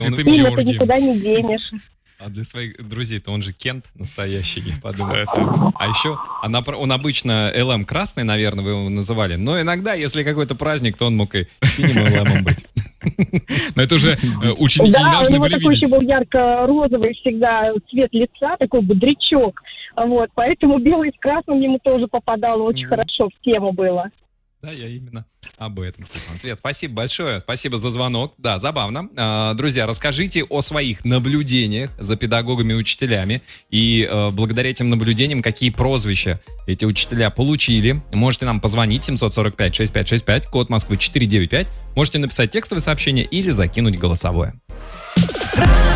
Цветы Сильно ты Георгий. никуда не денешь. А для своих друзей-то он же Кент настоящий, я подумал. Кстати. А еще, он обычно ЛМ красный, наверное, вы его называли, но иногда, если какой-то праздник, то он мог и синим ЛМом быть. Но это уже ученики не Да, у должны него были такой еще видеть. был ярко-розовый всегда цвет лица, такой бодрячок. Вот, поэтому белый с красным ему тоже попадало очень хорошо, в тему было. Да, я именно об этом, Светлана. Свет, спасибо большое, спасибо за звонок. Да, забавно. Друзья, расскажите о своих наблюдениях за педагогами и учителями. И благодаря этим наблюдениям, какие прозвища эти учителя получили. Можете нам позвонить 745-6565, код Москвы 495. Можете написать текстовое сообщение или закинуть голосовое.